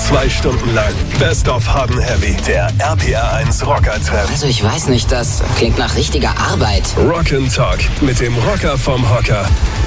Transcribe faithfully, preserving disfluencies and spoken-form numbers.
Zwei Stunden lang Best of Hard and Heavy, der R P R eins Rocker-Treff. Also ich weiß nicht, das klingt nach richtiger Arbeit. Rock and Talk mit dem Rocker vom Hocker.